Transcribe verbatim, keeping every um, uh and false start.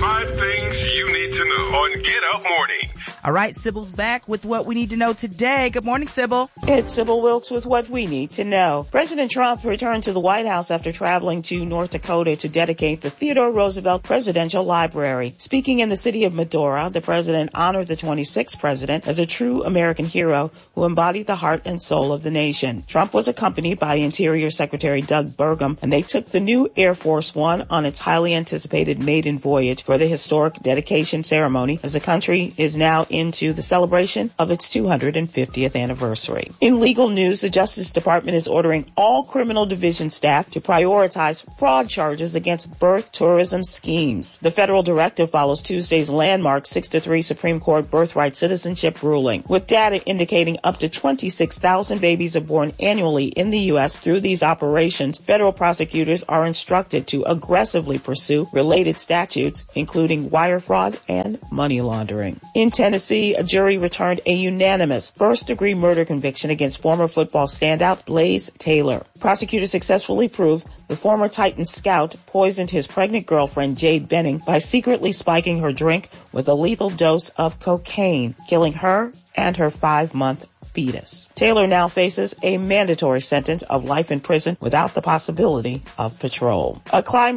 Five things you need to know on Get Up Mornings. All right, Sybil's back with what we need to know today. Good morning, Sybil. It's Sybil Wilkes with what we need to know. President Trump returned to the White House after traveling to North Dakota to dedicate the Theodore Roosevelt Presidential Library. Speaking in the city of Medora, the president honored the twenty-sixth president as a true American hero who embodied the heart and soul of the nation. Trump was accompanied by Interior Secretary Doug Burgum, and they took the new Air Force One on its highly anticipated maiden voyage for the historic dedication ceremony as the country is now into the celebration of its two hundred fiftieth anniversary. In legal news, the Justice Department is ordering all criminal division staff to prioritize fraud charges against birth tourism schemes. The federal directive follows Tuesday's landmark six to three Supreme Court birthright citizenship ruling, with data indicating up to twenty-six thousand babies are born annually in the U S through these operations. Federal prosecutors are instructed to aggressively pursue related statutes, including wire fraud and money laundering. In Tennessee, a jury returned a unanimous first-degree murder conviction against former football standout Blaze Taylor. Prosecutors successfully proved the former Titan scout poisoned his pregnant girlfriend, Jade Benning, by secretly spiking her drink with a lethal dose of cocaine, killing her and her five-month fetus. Taylor now faces a mandatory sentence of life in prison without the possibility of parole. A climate